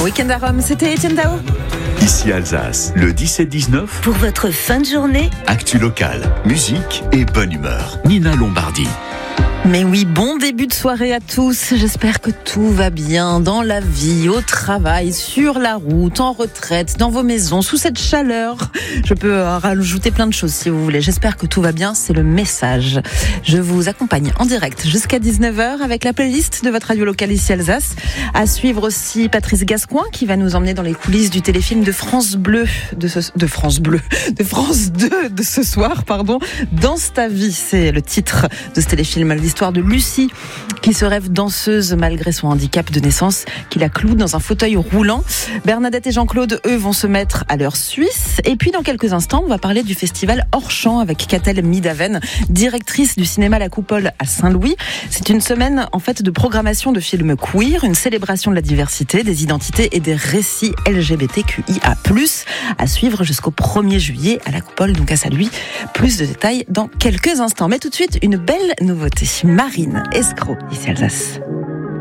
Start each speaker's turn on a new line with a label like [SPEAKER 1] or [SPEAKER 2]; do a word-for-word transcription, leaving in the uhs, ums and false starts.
[SPEAKER 1] Week-end à Rome, c'était Etienne Dao.
[SPEAKER 2] Ici Alsace, le dix-sept dix-neuf.
[SPEAKER 3] Pour votre fin de journée,
[SPEAKER 2] actu locale, musique et bonne humeur. Nina Lombardi.
[SPEAKER 1] Mais oui, bon début de soirée à tous. J'espère que tout va bien dans la vie, au travail, sur la route, en retraite, dans vos maisons, sous cette chaleur. Je peux rajouter plein de choses si vous voulez. J'espère que tout va bien, c'est le message. Je vous accompagne en direct jusqu'à dix-neuf heures avec la playlist de votre radio locale ici Alsace. À suivre aussi Patrice Gascoin qui va nous emmener dans les coulisses du téléfilm de France Bleu, de, ce, de France Bleu, de France deux de ce soir, pardon. Danse ta vie, c'est le titre de ce téléfilm. L'histoire de Lucie qui se rêve danseuse malgré son handicap de naissance qui la cloue dans un fauteuil roulant. Bernadette et Jean-Claude, eux, vont se mettre à l'heure suisse. Et puis dans quelques instants, on va parler du festival Hors Champ avec Catel Midaven, directrice du cinéma La Coupole à Saint-Louis. C'est une semaine en fait de programmation de films queer, une célébration de la diversité, des identités et des récits L G B T Q I A plus, à suivre jusqu'au premier juillet à La Coupole, donc à Saint-Louis. Plus de détails dans quelques instants. Mais tout de suite, une belle nouveauté. Marine Escroc, ici Alsace.